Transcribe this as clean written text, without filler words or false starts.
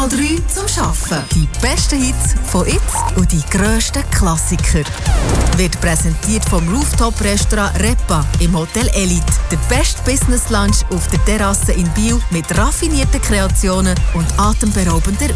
Kanal 3 zum Arbeiten. Die besten Hits von jetzt und die grössten Klassiker. Wird präsentiert vom Rooftop-Restaurant Repa im Hotel Elite. Der beste Business-Lunch auf der Terrasse in Biel mit raffinierten Kreationen und atemberaubender